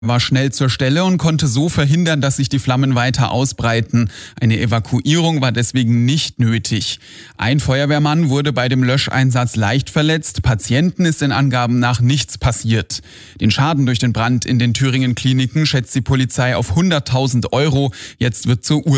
War schnell zur Stelle und konnte so verhindern, dass sich die Flammen weiter ausbreiten. Eine Evakuierung war deswegen nicht nötig. Ein Feuerwehrmann wurde bei dem Löscheinsatz leicht verletzt. Patienten ist den Angaben nach nichts passiert. Den Schaden durch den Brand in den Thüringen Kliniken schätzt die Polizei auf 100.000 Euro. Jetzt wird zur